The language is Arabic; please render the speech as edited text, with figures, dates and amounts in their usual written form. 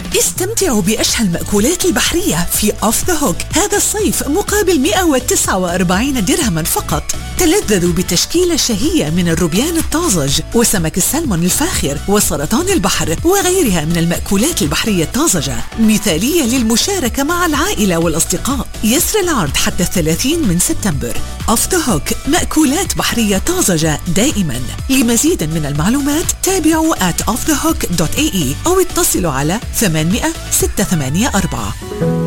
استمتعوا بأشهى المأكولات البحرية في أوف ذا هوك هذا الصيف مقابل 149 درهما فقط. تلذذوا بتشكيلة شهية من الروبيان الطازج وسمك السلمون الفاخر وسرطان البحر وغيرها من المأكولات البحرية الطازجة، مثالية للمشاركة مع العائلة والأصدقاء. يسر العرض حتى 30 من سبتمبر. أوف ذا هوك، مأكولات بحرية طازجة دائما. لمزيد من المعلومات تابعوا @offthehook.ae أو اتصلوا على 800 684.